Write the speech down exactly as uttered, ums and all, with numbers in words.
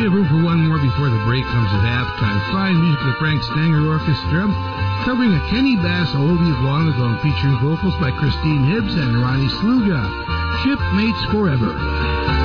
we have room for one more before the break comes at halftime. Fine music of the Frank Stanger Orchestra, covering a Kenny Bass oldie of long ago and featuring vocals by Christine Hibbs and Ronnie Sluga. Shipmates Forever.